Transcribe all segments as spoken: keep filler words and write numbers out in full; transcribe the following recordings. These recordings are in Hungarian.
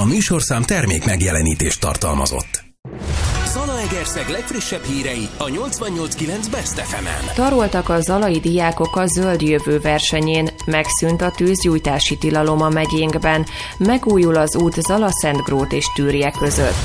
A műsorszám termék megjelenítést tartalmazott. Zalaegerszeg legfrissebb hírei a nyolcvannyolc kilenc Best ef emen. Taroltak a zalai diákok a Zöld Jövő versenyén, megszűnt a tűzgyújtási tilalom a megyénkben, megújul az út Zala-Szentgrót és Tűrje között.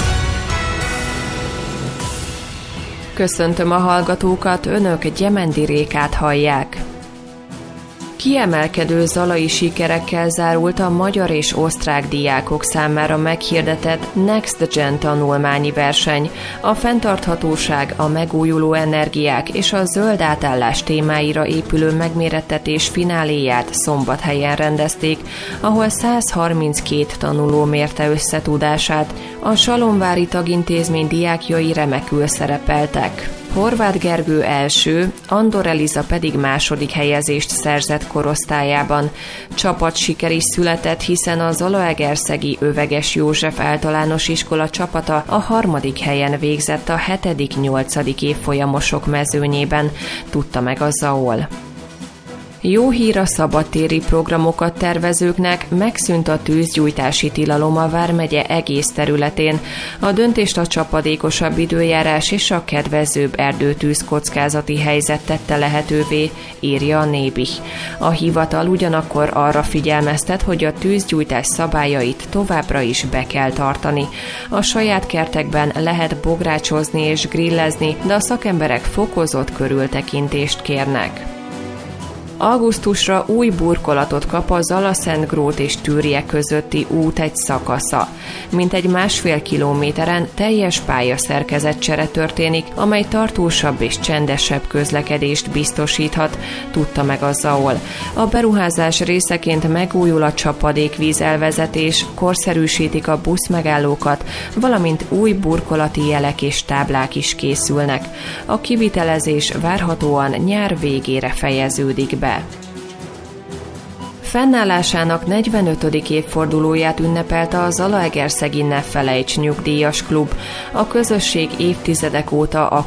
Köszöntöm a hallgatókat, önök Gyemendi Rékát hallják. Kiemelkedő zalai sikerekkel zárult a magyar és osztrák diákok számára meghirdetett Next Gen tanulmányi verseny. A fenntarthatóság, a megújuló energiák és a zöld átállás témáira épülő megmérettetés fináléját Szombathelyen rendezték, ahol száz harminckét tanuló mérte össze tudását. A Salonvári Tagintézmény diákjai remekül szerepeltek. Horváth Gergő első, Andor Eliza pedig második helyezést szerzett korosztályában. Csapatsiker is született, hiszen a zalaegerszegi Öveges József általános iskola csapata a harmadik helyen végzett a hetedik-nyolcadik évfolyamosok mezőnyében, tudta meg a Zaol. Jó hír a szabadtéri programokat tervezőknek, megszűnt a tűzgyújtási tilalom a vármegye egész területén. A döntést a csapadékosabb időjárás és a kedvezőbb erdőtűz kockázati helyzet tette lehetővé, írja a Nébih. A hivatal ugyanakkor arra figyelmeztet, hogy a tűzgyújtás szabályait továbbra is be kell tartani. A saját kertekben lehet bográcsozni és grillezni, de a szakemberek fokozott körültekintést kérnek. Augusztusra új burkolatot kap a Zala-Szentgrót és Tűrje közötti út egy szakasza. Mintegy másfél kilométeren teljes pályaszerkezetcsere történik, amely tartósabb és csendesebb közlekedést biztosíthat, tudta meg a Zaol. A beruházás részeként megújul a csapadékvízelvezetés, korszerűsítik a buszmegállókat, valamint új burkolati jelek és táblák is készülnek. A kivitelezés várhatóan nyár végére fejeződik be. Fennállásának negyvenötödik évfordulóját ünnepelte a Zalaegerszegi Ne Felejts nyugdíjas klub. A közösség évtizedek óta a